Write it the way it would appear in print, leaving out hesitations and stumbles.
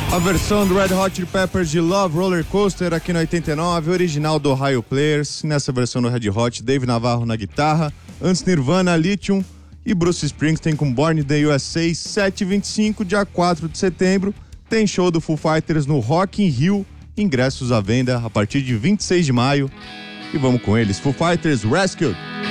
A versão do Red Hot Chili Peppers de Love Roller Coaster aqui no 89, original do Ohio Players. Nessa versão do Red Hot, Dave Navarro na guitarra, antes Nirvana, Lithium e Bruce Springsteen com Born in the USA. 7h25, dia 4 de setembro, tem show do Foo Fighters no Rock in Rio, ingressos à venda a partir de 26 de maio. E vamos com eles, Foo Fighters Rescued.